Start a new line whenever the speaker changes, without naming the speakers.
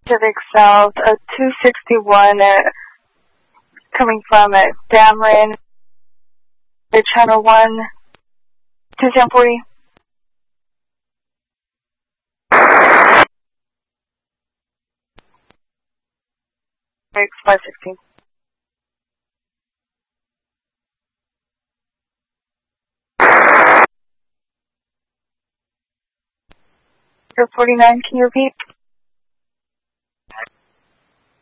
Pacific South, 261, coming from Dameron, the Channel 1, 21040. 516. 49, can you repeat?